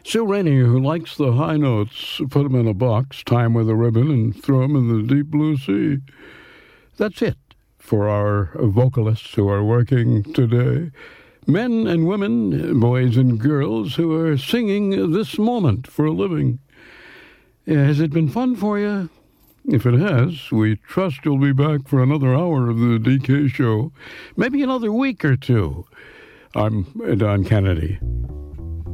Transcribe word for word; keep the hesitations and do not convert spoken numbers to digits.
Sue Rainey, who likes the high notes, put them in a box, tie them with a ribbon, and throw them in the deep blue sea. That's it for our vocalists who are working today. Men and women, boys and girls, who are singing this moment for a living. Has it been fun for you? If it has, we trust you'll be back for another hour of the D K Show, maybe another week or two. I'm Don Kennedy.